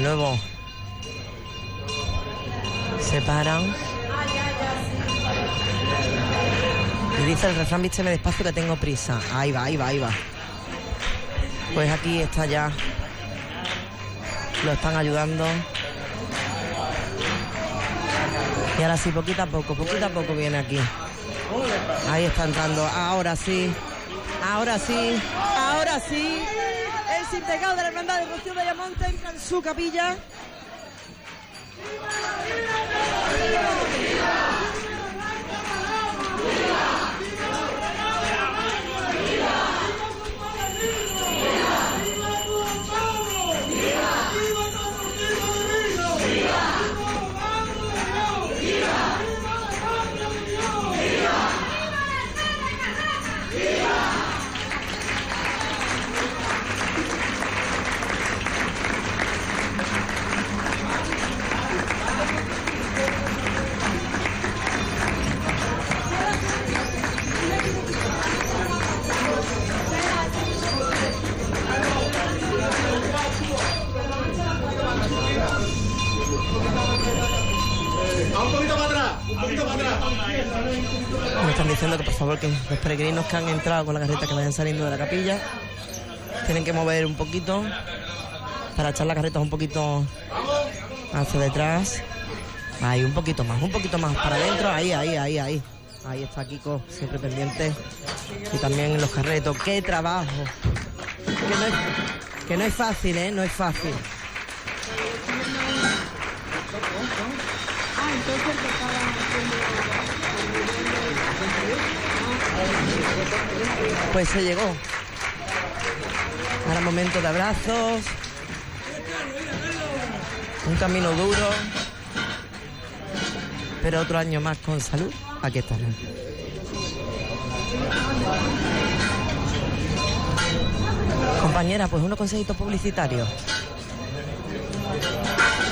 nuevo se paran. Y dice el refrán, vísteme despacio que tengo prisa. Ahí va, ahí va, ahí va. Pues aquí está ya. Lo están ayudando. Y ahora sí, poquito a poco viene aquí. Ahí está entrando. Ahora sí. Ahora sí. Ahora sí. El Sintecado de la Hermandad de Rocío de Ayamonte entra en su capilla. Me están diciendo que por favor que los peregrinos que han entrado con la carreta que vayan saliendo de la capilla tienen que mover un poquito para echar las carretas un poquito hacia detrás. Ahí, un poquito más para adentro. Ahí. Ahí está Kiko, siempre pendiente. Y también los carretos. ¡Qué trabajo! Que no es fácil, ¿eh? No es fácil. Pues se llegó. Ahora momento de abrazos. Un camino duro. Pero otro año más con salud. Aquí estamos. Compañera, pues unos consejitos publicitarios.